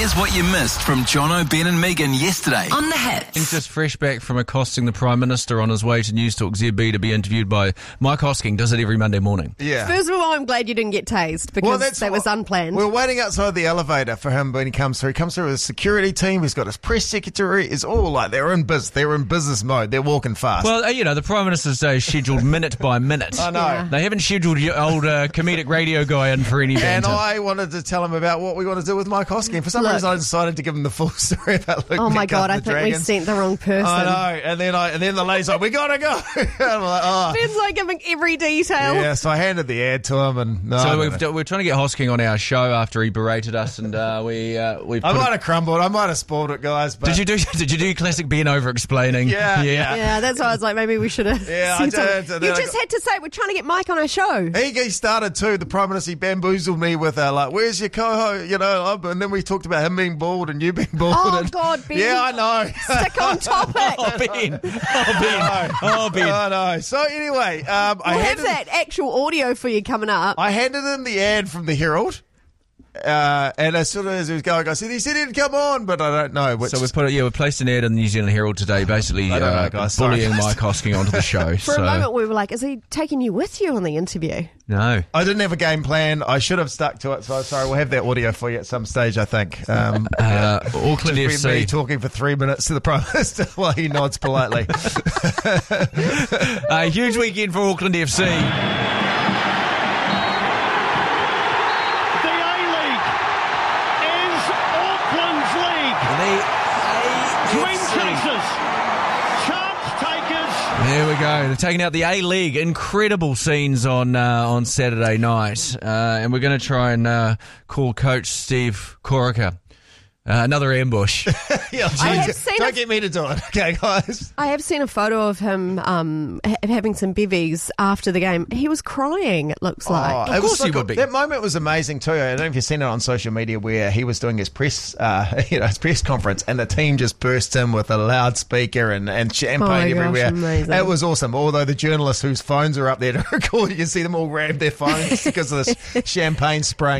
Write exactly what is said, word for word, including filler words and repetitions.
Here's what you missed from Jono, Ben and Megan yesterday on The Hits. He's just fresh back from accosting the Prime Minister on his way to News Talk Z B to be interviewed by Mike Hosking. Does it every Monday morning. Yeah. First of all, I'm glad you didn't get tased because Well, that's that was what- unplanned. We're waiting outside the elevator for him when he comes through. He comes through with his security team. He's got his press secretary. It's all like they're in biz. They're in business mode. They're walking fast. Well, uh, you know, the Prime Minister's day is scheduled minute by minute. I know. Yeah. They haven't scheduled your old uh, comedic radio guy in for any And banter. I wanted to tell him about what we want to do with Mike Hosking. For some Look. reason, I decided to give him the full story about Luke oh my Metcalf God, and I the think we Dragons. sent the wrong person. I know. And then I and then the lady's like, we gotta go. And I'm like, oh. Ben's like giving every detail. Yeah, so I handed the ad to him, and no, I So don't we've, know. we're trying to get Hosking on our show after he berated us, and uh, we uh, we. I might have crumbled. I might have spoiled it, guys. But Did you do? Did you do classic being over explaining? Yeah, yeah. Yeah, that's why I was like, maybe we should have. Yeah, I said something. did, and You then I just got- had to say we're trying to get Mike on our show. He, he started too. The Prime Minister he bamboozled me with uh, like, "Where's your co-host?" You know, and then we talked about him being bald and you being bald. Oh, and, God, Ben. Yeah, I know. Stick on topic. Oh Ben! Oh Ben! Oh Ben! I know. So anyway, um, I We'll have handed that actual audio for you coming up. I handed him the ad from the Herald. Uh, and as soon as he was going, I said, he said he'd come on, but I don't know. Which, So we've put it, yeah, we've placed an ad in the New Zealand Herald today, basically I don't know, uh, guys. Sorry, bullying guys. Mike Hosking onto the show. For so a moment, we were like, is he taking you with you on the interview? no. I didn't have a game plan. I should have stuck to it. So I'm sorry. We'll have that audio for you at some stage, I think. Um, Uh, Auckland F just be me C. talking for three minutes to the Prime Minister while he nods politely. A huge weekend for Auckland F C. The A-League is Auckland's league. Dream chasers, chance takers. There we go. They're taking out the A-League. Incredible scenes on uh, on Saturday night. Uh, and we're going to try and uh, call Coach Steve Corica. Uh, another ambush. Yeah, I have geez, seen don't a- get me to do it, okay, guys? I have seen a photo of him um, ha- having some bevies after the game. He was crying, it looks like. Oh, it course was so he would cool. be. That moment was amazing too. I don't know if you've seen it on social media where he was doing his press, uh, you know, his press conference, and the team just burst in with a loudspeaker and, and champagne Oh my gosh, everywhere. amazing. It was awesome. Although the journalists whose phones are up there to record, you can see them all grab their phones because of this champagne spraying